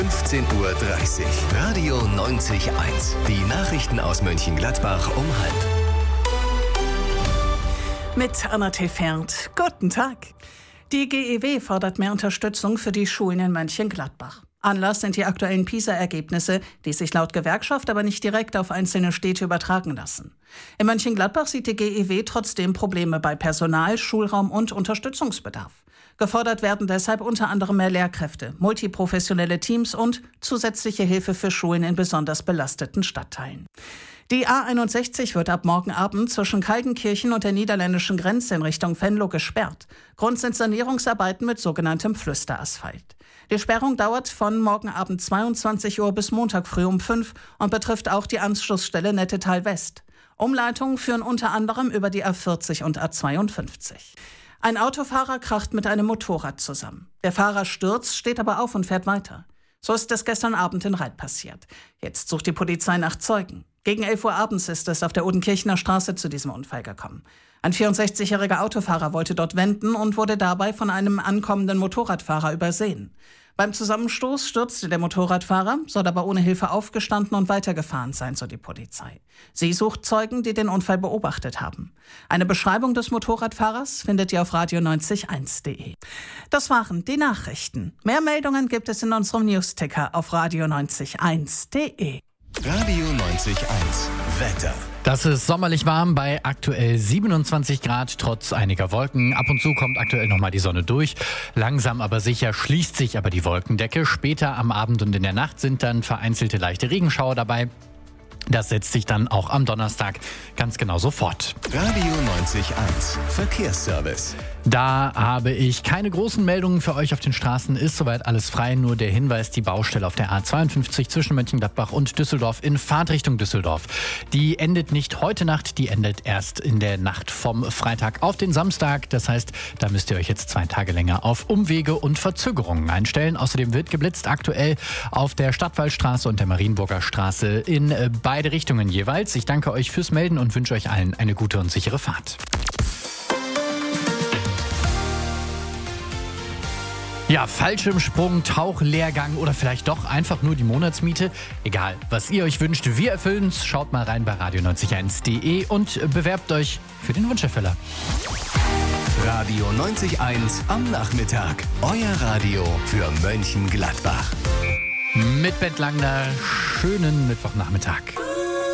15:30 Uhr. Radio 90.1. Die Nachrichten aus Mönchengladbach um 12:30. Mit Anna Tefert. Guten Tag. Die GEW fordert mehr Unterstützung für die Schulen in Mönchengladbach. Anlass sind die aktuellen PISA-Ergebnisse, die sich laut Gewerkschaft aber nicht direkt auf einzelne Städte übertragen lassen. In Mönchengladbach sieht die GEW trotzdem Probleme bei Personal, Schulraum und Unterstützungsbedarf. Gefordert werden deshalb unter anderem mehr Lehrkräfte, multiprofessionelle Teams und zusätzliche Hilfe für Schulen in besonders belasteten Stadtteilen. Die A61 wird ab morgen Abend zwischen Kaldenkirchen und der niederländischen Grenze in Richtung Venlo gesperrt. Grund sind Sanierungsarbeiten mit sogenanntem Flüsterasphalt. Die Sperrung dauert von morgen Abend 22 Uhr bis Montag früh um 5 und betrifft auch die Anschlussstelle Nettetal West. Umleitungen führen unter anderem über die A40 und A52. Ein Autofahrer kracht mit einem Motorrad zusammen. Der Fahrer stürzt, steht aber auf und fährt weiter. So ist es gestern Abend in Reit passiert. Jetzt sucht die Polizei nach Zeugen. Gegen 11 Uhr abends ist es auf der Odenkirchener Straße zu diesem Unfall gekommen. Ein 64-jähriger Autofahrer wollte dort wenden und wurde dabei von einem ankommenden Motorradfahrer übersehen. Beim Zusammenstoß stürzte der Motorradfahrer, soll aber ohne Hilfe aufgestanden und weitergefahren sein, so die Polizei. Sie sucht Zeugen, die den Unfall beobachtet haben. Eine Beschreibung des Motorradfahrers findet ihr auf radio90.1.de. Das waren die Nachrichten. Mehr Meldungen gibt es in unserem Newsticker auf radio90.1.de. Radio 90.1. Wetter. Das ist sommerlich warm bei aktuell 27 Grad, trotz einiger Wolken. Ab und zu kommt aktuell nochmal die Sonne durch. Langsam aber sicher schließt sich aber die Wolkendecke. Später am Abend und in der Nacht sind dann vereinzelte leichte Regenschauer dabei. Das setzt sich dann auch am Donnerstag ganz genauso fort. Radio 90.1. Verkehrsservice. Da habe ich keine großen Meldungen für euch auf den Straßen. Ist soweit alles frei. Nur der Hinweis, die Baustelle auf der A52 zwischen Mönchengladbach und Düsseldorf in Fahrtrichtung Düsseldorf. Die endet nicht heute Nacht, die endet erst in der Nacht vom Freitag auf den Samstag. Das heißt, da müsst ihr euch jetzt 2 Tage länger auf Umwege und Verzögerungen einstellen. Außerdem wird geblitzt aktuell auf der Stadtwaldstraße und der Marienburger Straße in beide Richtungen jeweils. Ich danke euch fürs Melden und wünsche euch allen eine gute und sichere Fahrt. Ja, Fallschirmsprung, Tauchlehrgang oder vielleicht doch einfach nur die Monatsmiete. Egal, was ihr euch wünscht, wir erfüllen's. Schaut mal rein bei radio90.1.de und bewerbt euch für den Wunscherfüller. Radio 90.1 am Nachmittag. Euer Radio für Mönchengladbach. Mit Bent Langner, schönen Mittwochnachmittag.